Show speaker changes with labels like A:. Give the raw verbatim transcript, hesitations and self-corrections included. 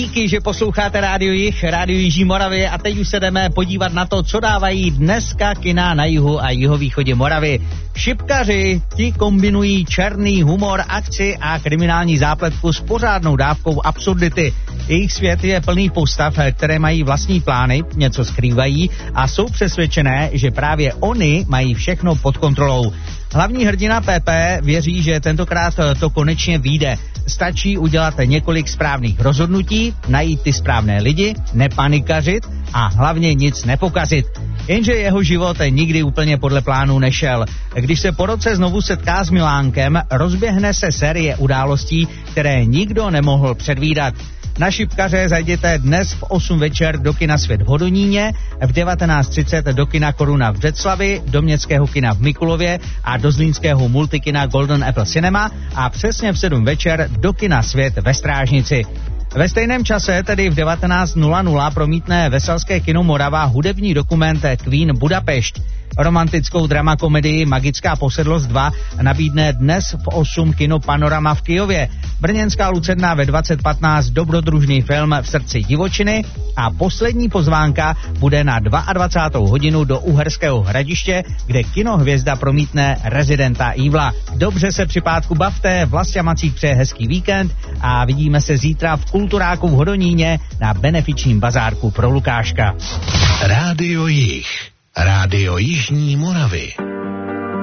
A: Díky, že posloucháte Rádio Jih, Rádio Jižní Moravy a teď už se jdeme podívat na to, co dávají dneska kina na jihu a jihovýchodě Moravy. Šipkaři, ti kombinují černý humor, akci a kriminální zápletku s pořádnou dávkou absurdity. Jejich svět je plný postav, které mají vlastní plány, něco skrývají a jsou přesvědčené, že právě oni mají všechno pod kontrolou. Hlavní hrdina P P věří, že tentokrát to konečně vyjde. Stačí udělat několik správných rozhodnutí, najít ty správné lidi, nepanikařit a hlavně nic nepokazit. Jenže jeho život nikdy úplně podle plánu nešel. Když se po roce znovu setká s Milánkem, rozběhne se série událostí, které nikdo nemohl předvídat. Na Šipkaře zajděte dnes v osm večer do kina Svět v Hodoníně, v devatenáct třicet do kina Koruna v Břeclavi, do městského kina v Mikulově a do zlínského multikina Golden Apple Cinema a přesně v sedm večer do kina Svět ve Strážnici. Ve stejném čase, tedy v devatenáct nula nula, promítne veselské kino Morava hudební dokument Queen Budapešť. Romantickou drama komedii Magická posedlost dva nabídne dnes v osm kino Panorama v Kyjově. Brněnská Lucerna ve dvacet patnáct dobrodružný film V srdci divočiny a poslední pozvánka bude na dvacátou druhou hodinu do Uherského Hradiště, kde kino Hvězda promítne Rezidenta Evila. Dobře se při pátku bavte, Vlastě Macík přeje hezký víkend a vidíme se zítra v Kulturáku v Hodoníně na benefičním bazárku pro Lukáška.
B: Rádio Jih. Rádio Jižní Moravy.